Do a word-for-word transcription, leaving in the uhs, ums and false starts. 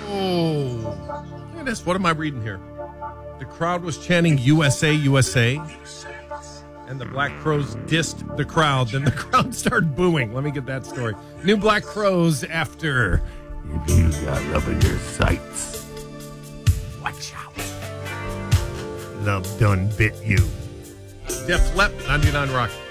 Oh. Look at this. What am I reading here? The crowd was chanting U S A, U S A. And the Black Crowes dissed the crowd. Then the crowd started booing. Let me get that story. New Black Crowes after If You Got Love in Your Sights. Watch out. Love done bit you. Def Leppard, ninety-nine Rock.